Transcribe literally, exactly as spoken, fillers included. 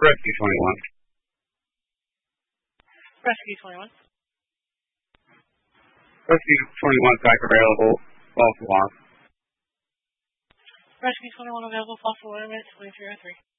Rescue twenty-one. Rescue twenty-one. Rescue twenty-one, back available. False alarm. Rescue twenty-one available. False alarm at twenty-three oh three.